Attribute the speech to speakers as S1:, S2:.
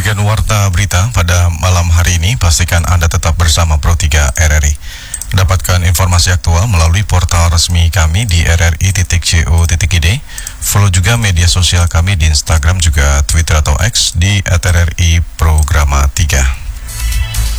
S1: Demikian warta berita pada malam hari ini. Pastikan Anda tetap bersama Pro 3 RRI. Dapatkan informasi aktual melalui portal resmi kami di rri.co.id. Follow juga media sosial kami di Instagram juga Twitter atau X di @rri